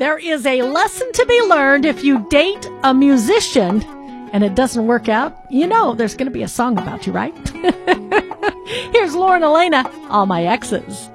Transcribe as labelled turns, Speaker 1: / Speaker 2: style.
Speaker 1: There is a lesson to be learned if you date a musician and it doesn't work out. You know there's going to be a song about you, right? Here's Lauren Elena, All My Exes.